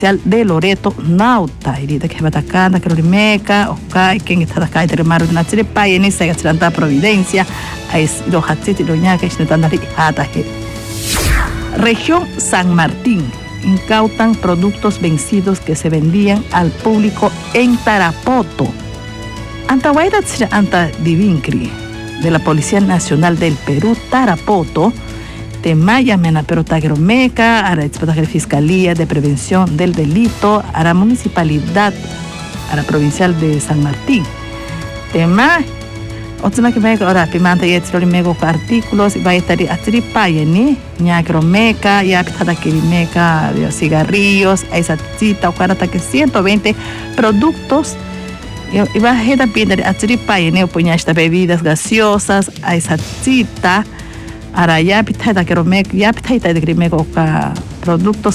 de Loreto Nauta irida que batacana que meca okay quien está acá de mar de nachire pai en esa grande providencia es lo hatiti lo ña que es tandari hataje. Región San Martín incautan productos vencidos que se vendían al público en Tarapoto. Antahuayda anta divincri de la Policía Nacional del Perú Tarapoto de Maya Mena pero Tagromeca, a la Fiscalía de Prevención del Delito, a la Municipalidad, a la Provincial de San Martín. Tema, otra que me ahora pimanta y mego artículos va a estar atripayeni, ñagromeca, ya pitada que meca, cigarrillos, esa cita o carata que 120 productos. Y va a estar pidiendo atripayeni, puña estas bebidas gaseosas, a esa cita. Ahora ya pitaita que ya pitaita de productos